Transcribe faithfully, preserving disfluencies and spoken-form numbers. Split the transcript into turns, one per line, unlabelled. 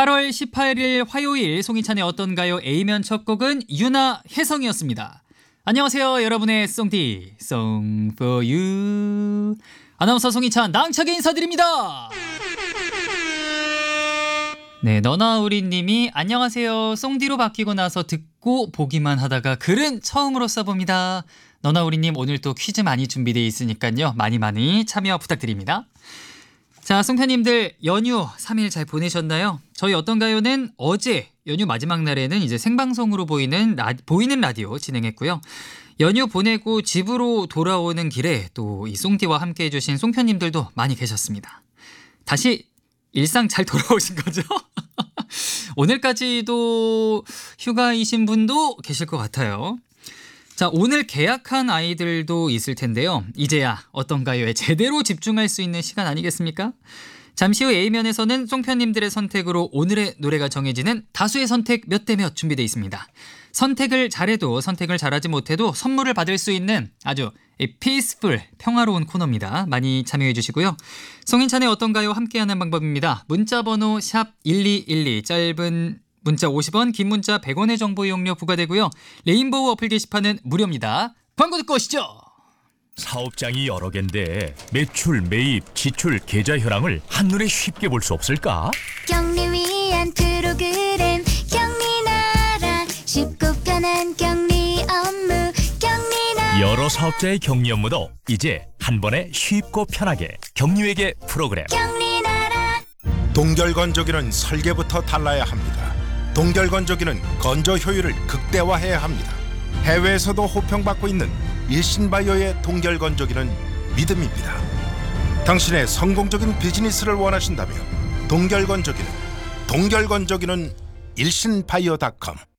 팔월 십팔일 화요일 송이찬의 어떤가요? A면 첫 곡은 유나 혜성이었습니다. 안녕하세요, 여러분의 송디 Song for you. 아나운서 송이찬 낭차게 인사드립니다. 네, 너나 우리님이 안녕하세요. 송디로 바뀌고 나서 듣고 보기만 하다가 글은 처음으로 써봅니다. 너나 우리님 오늘 또 퀴즈 많이 준비되어 있으니까요. 많이 많이 참여 부탁드립니다. 자, 송편님들 연휴 삼 일 잘 보내셨나요? 저희 어떤가요는 어제 연휴 마지막 날에는 이제 생방송으로 보이는 라, 보이는 라디오 진행했고요. 연휴 보내고 집으로 돌아오는 길에 또 이 송디와 함께 해주신 송편님들도 많이 계셨습니다. 다시 일상 잘 돌아오신 거죠? 오늘까지도 휴가이신 분도 계실 것 같아요. 자, 오늘 개학한 아이들도 있을 텐데요. 이제야 어떤가요에 제대로 집중할 수 있는 시간 아니겠습니까? 잠시 후 A면에서는 송편님들의 선택으로 오늘의 노래가 정해지는 다수의 선택 몇 대 몇 준비되어 있습니다. 선택을 잘해도 선택을 잘하지 못해도 선물을 받을 수 있는 아주 피스풀, 평화로운 코너입니다. 많이 참여해 주시고요. 송인찬의 어떤가요? 함께하는 방법입니다. 문자번호 샵 일이일이, 짧은 문자 오십 원, 긴 문자 백 원의 정보 이용료 부과되고요. 레인보우 어플 게시판은 무료입니다. 광고 듣고 오시죠.
사업장이 여러 개인데 매출, 매입, 지출, 계좌 현황을 한눈에 쉽게 볼 수 없을까?
경리 위한 프로그램 경리나라, 쉽고 편한 경리 업무 경리나라.
여러 사업자의 경리 업무도 이제 한 번에 쉽고 편하게 경리회계 프로그램.
경리나라.
동결건조기는 설계부터 달라야 합니다. 동결건조기는 건조 효율을 극대화해야 합니다. 해외에서도 호평받고 있는 일신바이오의 동결건조기는 믿음입니다. 당신의 성공적인 비즈니스를 원하신다면 동결건조기는 동결건조기는 일신바이오 닷컴